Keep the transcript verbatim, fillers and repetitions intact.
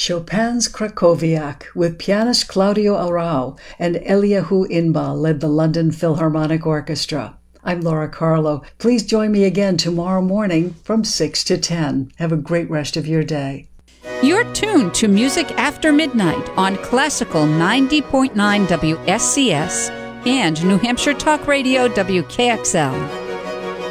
Chopin's Krakowiak with pianist Claudio Arau and Eliahu Inbal led the London Philharmonic Orchestra. I'm Laura Carlo. Please join me again tomorrow morning from six to ten. Have a great rest of your day. You're tuned to Music After Midnight on Classical ninety point nine W S C S and New Hampshire Talk Radio W K X L.